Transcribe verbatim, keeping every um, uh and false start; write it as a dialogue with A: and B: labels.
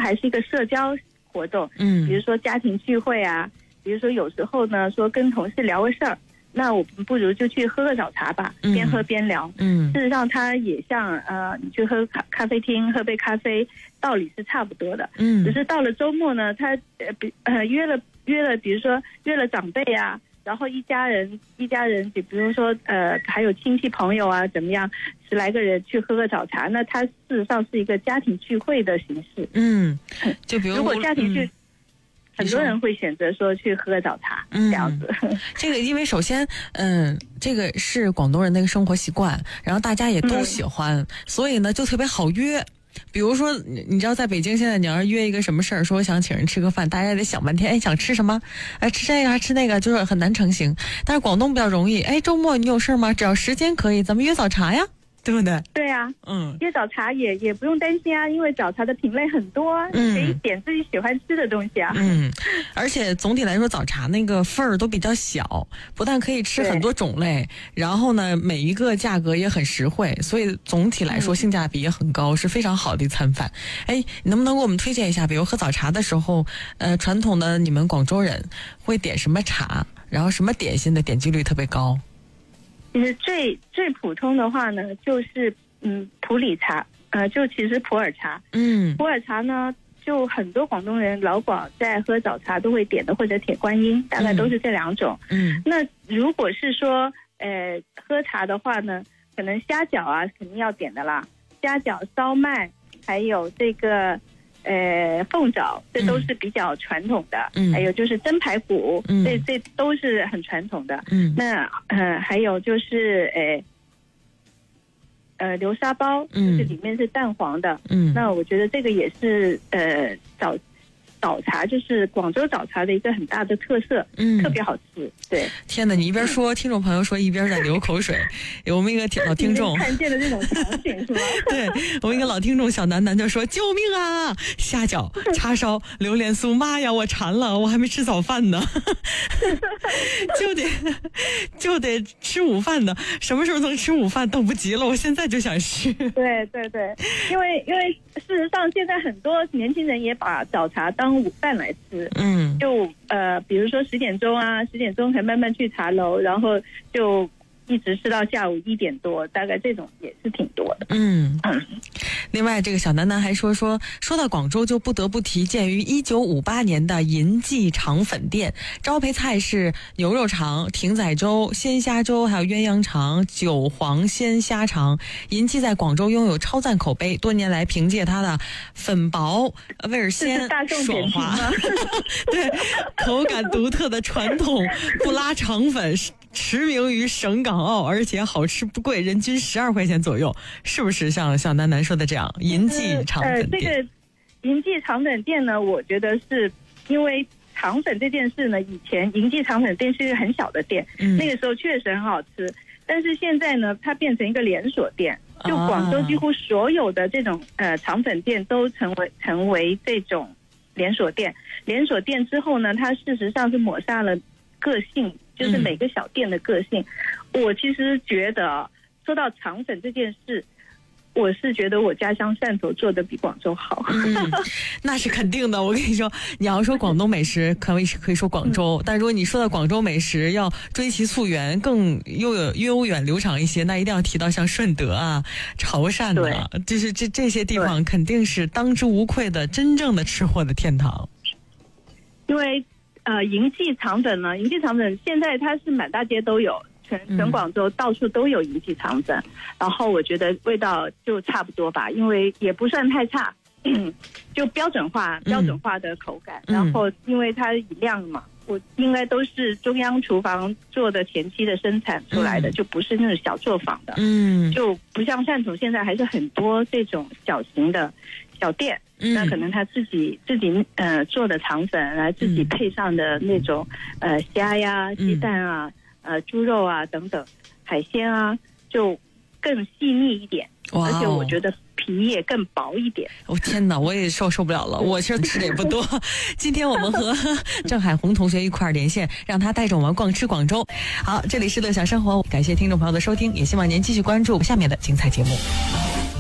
A: 还是一个社交活动，
B: 嗯，
A: 比如说家庭聚会啊，比如说有时候呢说跟同事聊个事儿，那我们不如就去喝个早茶吧，
B: 嗯、
A: 边喝边聊。
B: 嗯，
A: 事实上它也像呃你去喝咖咖啡厅喝杯咖啡，道理是差不多的。
B: 嗯，
A: 只是到了周末呢，他呃比呃约了约了，比如说约了长辈啊。然后一家人一家人，就比如说呃，还有亲戚朋友啊，怎么样，十来个人去喝个早茶，那它事实上是一个家庭聚会的形式。
B: 嗯，就比如
A: 如果家庭聚，嗯、很多人会选择说去喝个早茶，嗯、这样子。
B: 这个因为首先，嗯，这个是广东人的一个生活习惯，然后大家也都喜欢，嗯、所以呢就特别好约。比如说你知道在北京现在你要是约一个什么事儿，说想请人吃个饭，大家也得想半天，哎，想吃什么，哎，吃这个还吃那个，就是很难成型。但是广东比较容易，哎，周末你有事吗？只要时间可以，咱们约早茶呀，对不对？
A: 对啊，
B: 嗯，
A: 约早茶也也不用担心啊，因为早茶的品类很多啊，
B: 嗯，
A: 可以点自己喜欢吃的东西啊。
B: 嗯，而且总体来说早茶那个份儿都比较小，不但可以吃很多种类，然后呢每一个价格也很实惠，所以总体来说性价比也很高，嗯、是非常好的一餐饭。哎，你能不能给我们推荐一下，比如喝早茶的时候，呃，传统的你们广州人会点什么茶，然后什么点心的点击率特别高？
A: 其实最最普通的话呢，就是嗯普洱茶，呃，就其实普洱茶，
B: 嗯，
A: 普洱茶呢，就很多广东人老广在喝早茶都会点的，或者铁观音，大概都是这两种。
B: 嗯，
A: 那如果是说呃喝茶的话呢，可能虾饺啊肯定要点的啦，虾饺、烧麦，还有这个。呃，凤爪，这都是比较传统的。嗯，还有就是蒸排骨，嗯，这这都是很传统的。嗯，那呃，还有就是呃，呃，流沙包，嗯，就是里面是蛋黄的。嗯，那我觉得这个也是呃早早茶，就是广州早茶的一个很大的特色，嗯，特别好吃。对，
B: 天哪，你一边说，听众朋友说一边在流口水。有我们一个老听众
A: 看见的这种场景是吧？
B: 对，我们一个老听众小楠楠就说：“救命啊！虾饺、叉烧、榴莲酥，妈呀，我馋了，我还没吃早饭呢，就得就得吃午饭呢。什么时候能吃午饭？等不及了，我现在就想吃。”
A: 对对对，因为因为事实上现在很多年轻人也把早茶当午饭来吃，嗯，就呃，比如说十点钟啊，十点钟才慢慢去茶楼，然后就一直吃到下午一点多，大概这种也是挺多的。
B: 嗯嗯。另外，这个小楠楠还说说说到广州，就不得不提建于一九五八年的银记肠粉店，招牌菜是牛肉肠、艇仔粥、鲜虾粥，还有鸳鸯肠、韭黄鲜虾肠。银记在广州拥有超赞口碑，多年来凭借它的粉薄、味儿鲜、爽滑，对口感独特的传统布拉肠粉。驰名于省港澳，而且好吃不贵，人均十二块钱左右，是不是像像楠楠说的这样？银记肠粉店，
A: 呃，这个银记肠粉店呢，我觉得是因为肠粉这件事呢，以前银记肠粉店是一个很小的店，嗯、那个时候确实很好吃，但是现在呢，它变成一个连锁店，就广州几乎所有的这种呃肠粉店都成为成为这种连锁店。连锁店之后呢，它事实上是抹杀了个性。就是每个小店的个性，嗯、我其实觉得说到肠粉这件事，我是觉得我家乡汕头做的比广州好。
B: 嗯，那是肯定的。我跟你说，你要说广东美食，可以可以说广州，嗯、但如果你说到广州美食，要追其溯源，更悠有悠远流长一些，那一定要提到像顺德啊、潮汕啊，就是这这些地方肯定是当之无愧的真正的吃货的天堂。
A: 因为。呃，银记肠粉呢？银记肠粉现在它是满大街都有，全全广州到处都有银记肠粉。嗯、然后我觉得味道就差不多吧，因为也不算太差，就标准化、标准化的口感。嗯、然后因为它以量嘛，我应该都是中央厨房做的前期的生产出来的，嗯、就不是那种小作坊的。嗯，就不像汕头现在还是很多这种小型的小店。嗯、那可能他自己自己呃做的肠粉，来自己配上的那种、嗯、呃虾呀、鸡蛋啊、嗯、呃猪肉啊等等海鲜啊，就更细腻一点，而且我觉得皮也更薄一点。
B: 哦天哪，我也受受不了了，我其实吃的也不多。今天我们和郑海红同学一块儿连线，让他带着我们逛吃广州。好，这里是乐享生活，感谢听众朋友的收听，也希望您继续关注下面的精彩节目。